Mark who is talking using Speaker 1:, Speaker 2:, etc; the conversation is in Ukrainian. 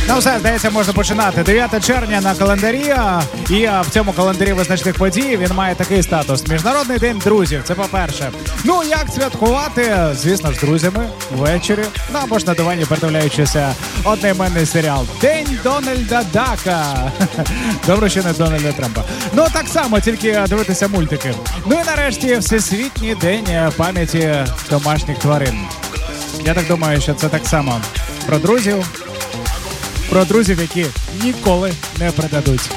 Speaker 1: Ну все, здається, можна починати. 9 червня на календарі, і в цьому календарі визначних подій він має такий статус. Міжнародний день друзів, це по-перше. Ну, як святкувати? Звісно ж, з друзями ввечері. Ну, або ж на дивані, передивляючися одноіменний серіал «День Дональда Дака». Добре, що не Дональда Трампа. Ну, так само, тільки дивитися мультики. Ну і нарешті Всесвітній день пам'яті домашніх тварин. Я так думаю, що це так само про друзів, які ніколи не предадуть.